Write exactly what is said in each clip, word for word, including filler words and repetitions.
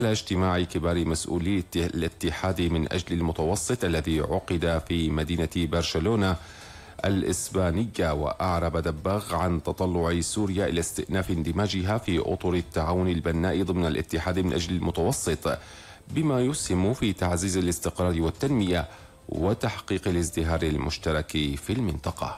اجتماع كبار مسؤولي الاتحاد من أجل المتوسط الذي عقد في مدينة برشلونة الإسبانية، وأعرب دباغ عن تطلع سوريا إلى استئناف اندماجها في أطر التعاون البناء ضمن الاتحاد من أجل المتوسط، بما يسهم في تعزيز الاستقرار والتنمية وتحقيق الازدهار المشترك في المنطقة.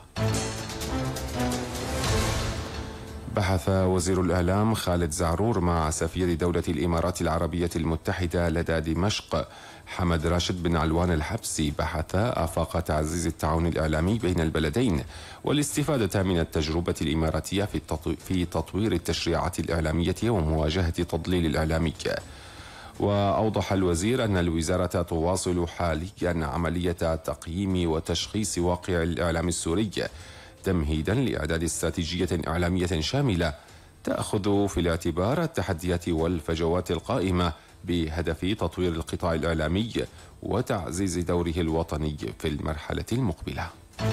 بحث وزير الإعلام خالد زعرور مع سفير دولة الإمارات العربية المتحدة لدى دمشق حمد راشد بن علوان الحبسي بحث آفاق تعزيز التعاون الإعلامي بين البلدين والاستفادة من التجربة الإماراتية في تطوير التشريعات الإعلامية ومواجهة تضليل الإعلامي. وأوضح الوزير أن الوزارة تواصل حاليا عملية تقييم وتشخيص واقع الإعلام السوري تمهيدا لإعداد استراتيجية إعلامية شاملة تأخذ في الاعتبار التحديات والفجوات القائمة بهدف تطوير القطاع الإعلامي وتعزيز دوره الوطني في المرحلة المقبلة.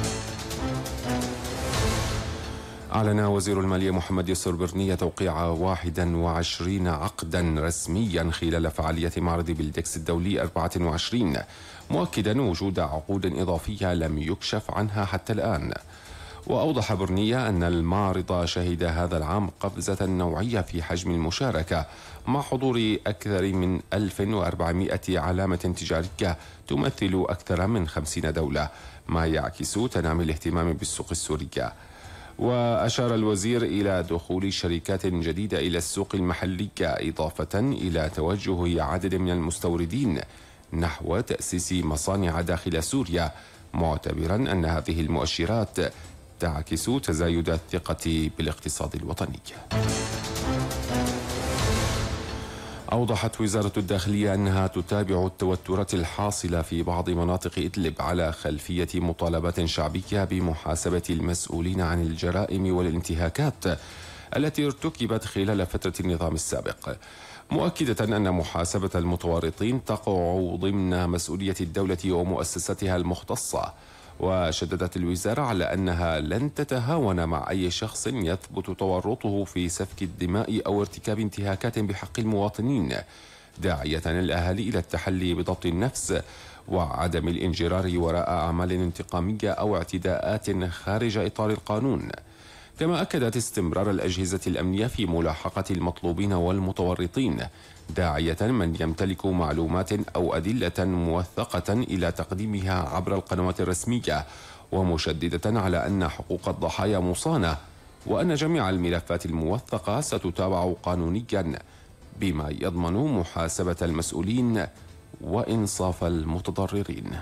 أعلن وزير المالية محمد يسر برنية توقيع واحد وعشرين عقدا رسميا خلال فعالية معرض بلدكس الدولي أربعة وعشرين، مؤكدا وجود عقود إضافية لم يكشف عنها حتى الآن. وأوضح برنية أن المعرض شهد هذا العام قفزة نوعية في حجم المشاركة مع حضور أكثر من ألف وأربعمائة علامة تجارية تمثل أكثر من خمسين دولة، ما يعكس تنامي الاهتمام بالسوق السورية. وأشار الوزير إلى دخول شركات جديدة إلى السوق المحلي، إضافة إلى توجه عدد من المستوردين نحو تأسيس مصانع داخل سوريا، معتبرا أن هذه المؤشرات تعكس تزايد الثقة بالاقتصاد الوطني. أوضحت وزارة الداخلية أنها تتابع التوترات الحاصلة في بعض مناطق إدلب على خلفية مطالبات شعبية بمحاسبة المسؤولين عن الجرائم والانتهاكات التي ارتكبت خلال فترة النظام السابق، مؤكدة أن محاسبة المتورطين تقع ضمن مسؤولية الدولة ومؤسساتها المختصة. وشددت الوزارة على أنها لن تتهاون مع أي شخص يثبت تورطه في سفك الدماء أو ارتكاب انتهاكات بحق المواطنين، داعية الأهالي إلى التحلي بضبط النفس وعدم الانجرار وراء أعمال انتقامية أو اعتداءات خارج إطار القانون. كما أكدت استمرار الأجهزة الأمنية في ملاحقة المطلوبين والمتورطين، داعية من يمتلك معلومات أو أدلة موثقة إلى تقديمها عبر القنوات الرسمية، ومشددة على أن حقوق الضحايا مصانة وأن جميع الملفات الموثقة ستتابع قانونيا، بما يضمن محاسبة المسؤولين وإنصاف المتضررين.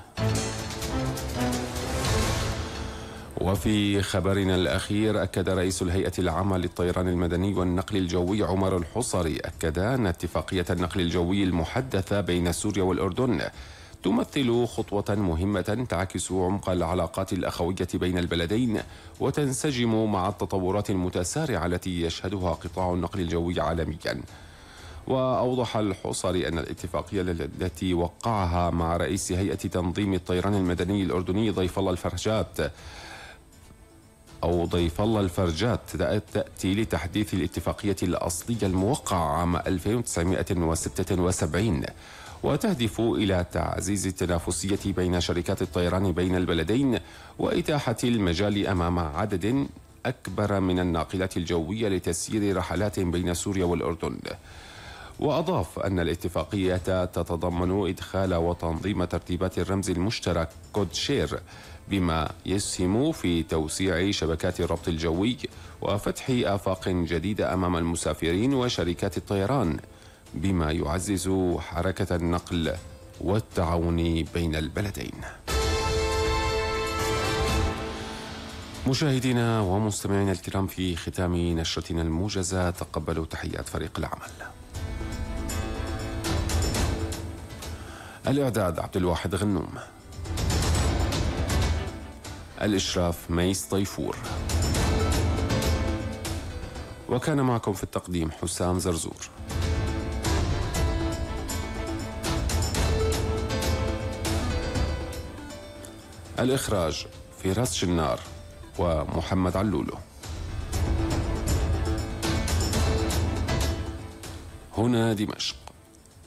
وفي خبرنا الأخير، أكد رئيس الهيئة العامة للطيران المدني والنقل الجوي عمر الحصري أكد أن اتفاقية النقل الجوي المحدثة بين سوريا والأردن تمثل خطوة مهمة تعكس عمق العلاقات الأخوية بين البلدين وتنسجم مع التطورات المتسارعة التي يشهدها قطاع النقل الجوي عالميا. وأوضح الحصري أن الاتفاقية التي وقعها مع رئيس هيئة تنظيم الطيران المدني الأردني ضيف الله الفرجات أو ضيف الله الفرجات تأتي لتحديث الاتفاقية الأصلية الموقعة عام ألف وتسعمائة وستة وسبعين، وتهدف إلى تعزيز التنافسية بين شركات الطيران بين البلدين وإتاحة المجال أمام عدد أكبر من الناقلات الجوية لتسيير رحلات بين سوريا والأردن. وأضاف أن الاتفاقية تتضمن إدخال وتنظيم ترتيبات الرمز المشترك كود شير، بما يسهم في توسيع شبكات الربط الجوي وفتح آفاق جديدة أمام المسافرين وشركات الطيران، بما يعزز حركة النقل والتعاون بين البلدين. مشاهدينا ومستمعينا الكرام، في ختام نشرتنا الموجزة تقبلوا تحيات فريق العمل. الإعداد عبد الواحد غنوم، الإشراف ميس طيفور، وكان معكم في التقديم حسام زرزور. الإخراج فراس شنار ومحمد علولو. هنا دمشق.